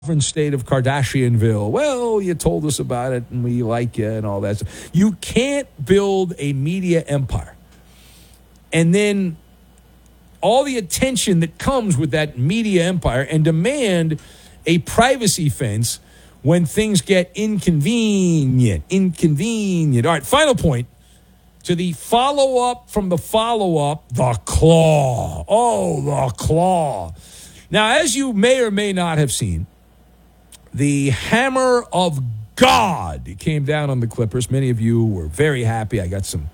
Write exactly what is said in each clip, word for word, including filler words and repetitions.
state of Kardashianville. Well, you told us about it and we like you and all that stuff. You can't build a media empire and then all the attention that comes with that media empire and demand a privacy fence when things get inconvenient. Inconvenient. All right, final point. To the follow-up from the follow-up, the claw. Oh, the claw. Now, as you may or may not have seen, the hammer of God came down on the Clippers. Many of you were very happy. I got some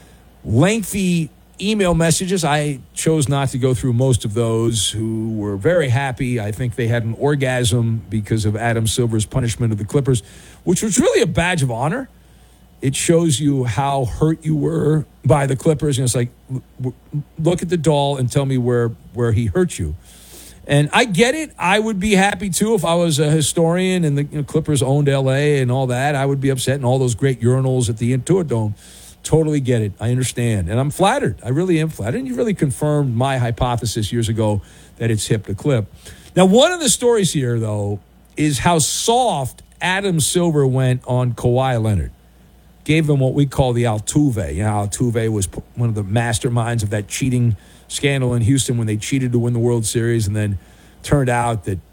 lengthy email messages. I chose not to go through most of those who were very happy. I think they had an orgasm because of Adam Silver's punishment of the Clippers, which was really a badge of honor. It shows you how hurt you were by the Clippers. And it's like, look at the doll and tell me where, where he hurt you. And I get it. I would be happy, too, if I was a historian and the you know, Clippers owned L A and all that. I would be upset and all those great urinals at the Intuit Dome. Totally get it. I understand. And I'm flattered. I really am flattered. And you really confirmed my hypothesis years ago that it's hip to clip. Now, one of the stories here, though, is how soft Adam Silver went on Kawhi Leonard. Gave him what we call the Altuve. You know, Altuve was one of the masterminds of that cheating scandal in Houston when they cheated to win the World Series, and then turned out that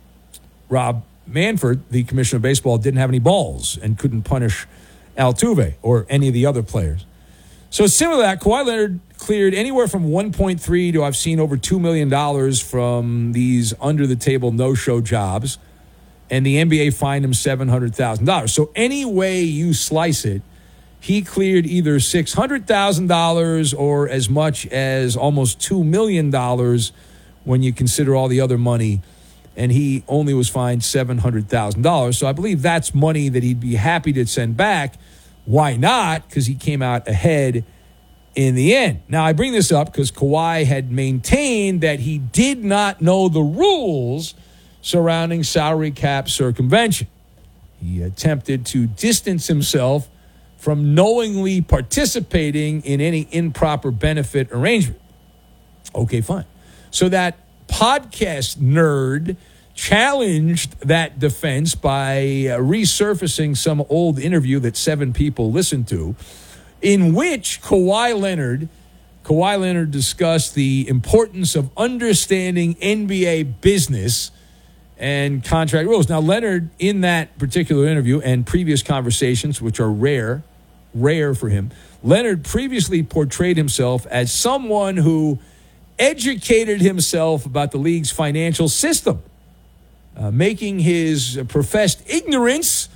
Rob Manfred, the commissioner of baseball, didn't have any balls and couldn't punish Altuve or any of the other players. So similar to that, Kawhi Leonard cleared anywhere from one point three to I've seen over two million dollars from these under-the-table no-show jobs, and the N B A fined him seven hundred thousand dollars. So any way you slice it, he cleared either six hundred thousand dollars or as much as almost two million dollars when you consider all the other money, and he only was fined seven hundred thousand dollars. So I believe that's money that he'd be happy to send back. Why not? Because he came out ahead in the end. Now, I bring this up because Kawhi had maintained that he did not know the rules surrounding salary cap circumvention. He attempted to distance himself from knowingly participating in any improper benefit arrangement. Okay, fine. So that podcast nerd challenged that defense by uh, resurfacing some old interview that seven people listened to, in which Kawhi Leonard, Kawhi Leonard discussed the importance of understanding N B A business and contract rules. Now, Leonard, in that particular interview and previous conversations, which are rare, rare for him, Leonard previously portrayed himself as someone who educated himself about the league's financial system, uh, making his professed ignorance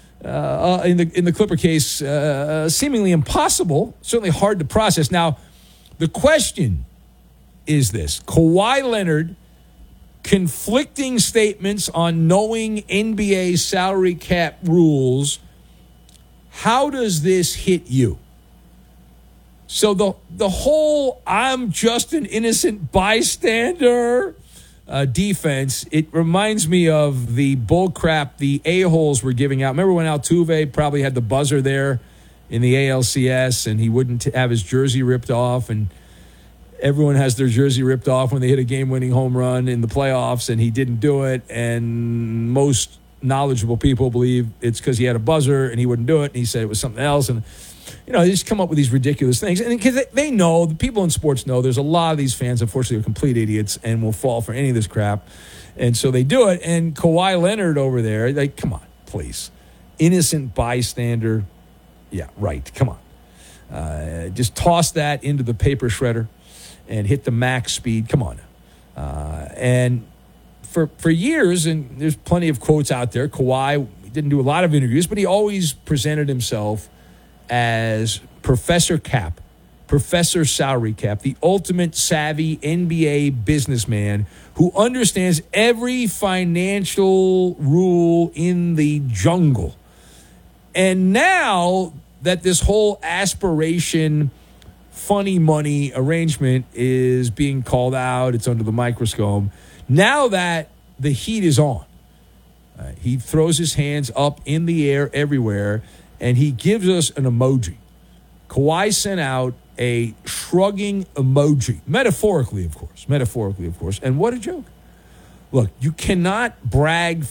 uh, in the in the Clipper case uh, seemingly impossible, certainly hard to process. Now, the question is this: Kawhi Leonard conflicting statements on knowing N B A salary cap rules. How does this hit you? So the the whole I'm just an innocent bystander uh, defense, it reminds me of the bullcrap the a-holes were giving out. Remember when Altuve probably had the buzzer there in the A L C S and he wouldn't have his jersey ripped off, and everyone has their jersey ripped off when they hit a game-winning home run in the playoffs, and he didn't do it, and most knowledgeable people believe it's because he had a buzzer and he wouldn't do it, and he said it was something else. And, you know, they just come up with these ridiculous things. And because they know, the people in sports know, there's a lot of these fans, unfortunately, are complete idiots and will fall for any of this crap. And so they do it. And Kawhi Leonard over there, like, come on, please. Innocent bystander. Yeah, right. Come on. Uh, just toss that into the paper shredder and hit the max speed. Come on. Uh, and for for years, and there's plenty of quotes out there, Kawhi didn't do a lot of interviews, but he always presented himself as Professor Cap, Professor Salary Cap, the ultimate savvy N B A businessman who understands every financial rule in the jungle. And now that this whole aspiration funny money arrangement is being called out, it's under the microscope, now that the heat is on, uh, he throws his hands up in the air everywhere, and he gives us an emoji. Kawhi sent out a shrugging emoji, metaphorically, of course, metaphorically, of course. And what a joke. Look, you cannot brag